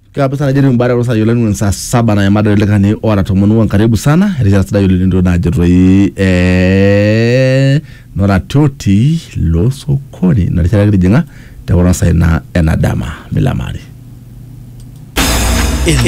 Kabisa na jeri mbara rosa yolani saa 7 na yamada yolekani ora tomonuwa karibu sana. Risha sada yolani ndo na jiroi Nora Toti lo sokoni. Na risha lagi jenga Tawara sa ena dama milamari.